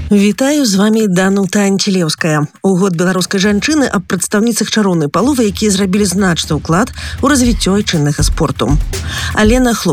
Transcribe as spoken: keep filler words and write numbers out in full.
Вітаю, з вами Данута Антилеўская. У год беларускай жанчыны аб прадстаўніцах чароўнай паловы, якія зрабілі значны ўклад у развіццё айчыннага спорту. Алена Хлопчык